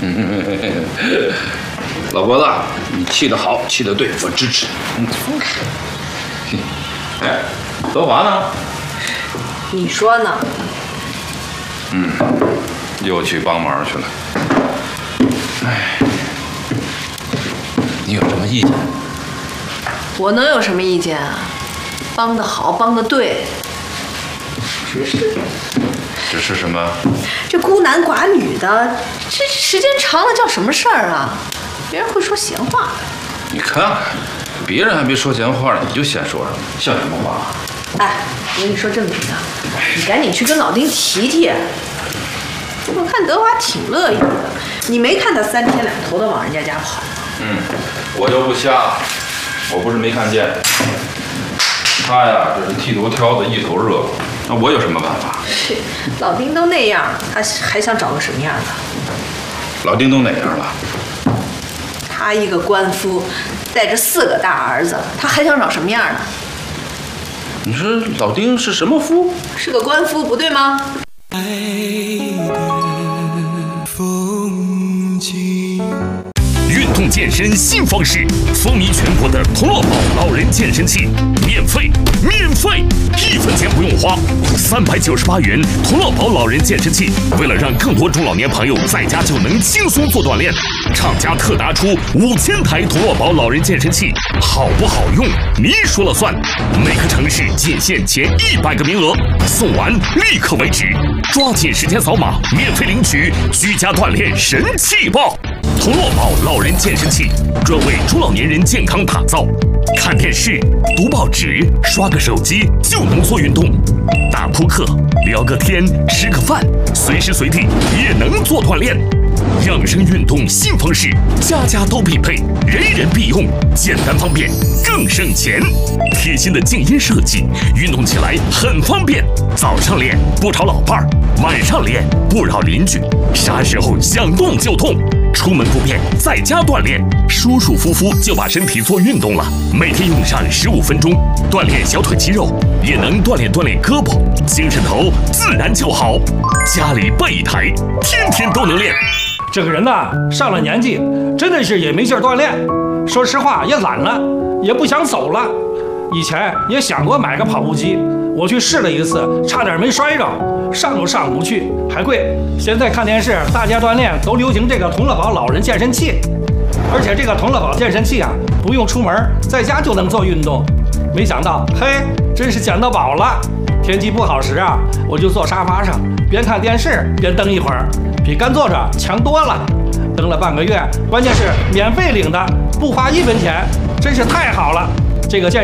老婆子，你气得好，气得对，我支持。 松开。 哎，德华呢？ 你说呢？ 又去帮忙去了。哎，你有什么意见？ 我能有什么意见啊？帮得好，帮得对。 只是什么？ 这孤男寡女的，这时间长了叫什么事儿啊？别人会说闲话的。 你看看，别人还没说闲话呢，你就先说上了，像什么话？ 哎，我跟你说正经的，你赶紧去跟老丁提提。我看德华挺乐意的，你没看他3天2头的往人家家跑吗？ 我就不瞎，我不是没看见。他呀，这是剃头挑子一头热，那我有什么办法？ 老丁都那样，他还想找个什么样的？ 老丁都哪样了？ 他一个官夫，带着4个大儿子，他还想找什么样的？ 你说老丁是什么夫？ 是个官夫，不对吗？ 爱的风景。 运动健身新方式，风靡全国的童乐宝老人健身器，免费，1分钱不用花，398元童乐宝老人健身器。为了让更多中老年朋友在家就能轻松做锻炼，厂家特拿出5000台童乐宝老人健身器，好不好用你说了算。每个城市仅限前100个名额，送完立刻为止，抓紧时间扫码，免费领取居家锻炼神器包。童乐宝老人健身器专为中老年人健康打造，看电视、读报纸、刷个手机就能做运动，打扑克、聊个天、吃个饭，随时随地也能做锻炼。养生运动新方式，家家都必备，人人必用，简单方便，更省钱。贴心的静音设计，运动起来很方便。早上练不吵老伴儿，晚上练不扰邻居，啥时候想动就动。出门不便，在家锻炼，舒舒服服就把身体做运动了。每天用上15分钟，锻炼小腿肌肉，也能锻炼胳膊，精神头自然就好。家里备一台，天天都能练。 这个人呐，上了年纪，真的是也没劲儿锻炼。说实话，也懒了，也不想走了。以前也想过买个跑步机，我去试了一次，差点没摔着，上都上不去，还贵。现在看电视，大家锻炼都流行这个童乐宝老人健身器，而且这个童乐宝健身器啊，不用出门，在家就能做运动。没想到，嘿，真是捡到宝了。天气不好时啊，我就坐沙发上，边看电视边蹬一会儿，比干坐着强多了。蹬了半个月，关键是免费领的，不花1分钱，真是太好了。这个健